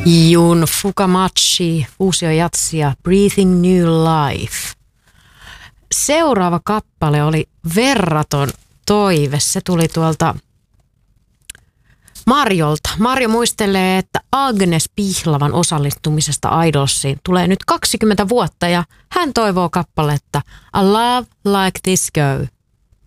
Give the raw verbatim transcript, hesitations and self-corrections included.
Jun Fukamachi, Fuusio Jatsi ja Breathing New Life. Seuraava kappale oli verraton toive. Se tuli tuolta Marjolta. Marjo muistelee, että Agnes Pihlavan osallistumisesta Idolsiin tulee nyt kaksikymmentä vuotta ja hän toivoo kappaletta A Love Like This Go.